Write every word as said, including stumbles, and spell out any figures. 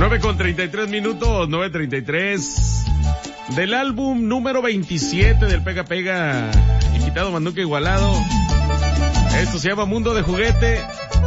nueve con treinta y tres minutos, nueve treinta y tres. Del álbum número veintisiete del Pega Pega, Invitado Manduca Igualado. Esto se llama Mundo de Juguete.